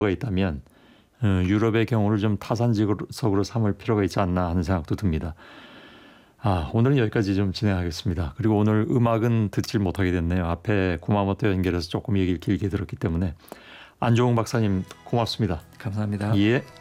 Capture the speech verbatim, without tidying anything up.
가 있다면 어, 유럽의 경우를 좀 타산지석으로 삼을 필요가 있지 않나 하는 생각도 듭니다. 아, 오늘은 여기까지 좀 진행하겠습니다. 그리고 오늘 음악은 듣질 못하게 됐네요. 앞에 구마모토 연결해서 조금 얘기를 길게 들었기 때문에. 안종욱 박사님 고맙습니다. 감사합니다. 예.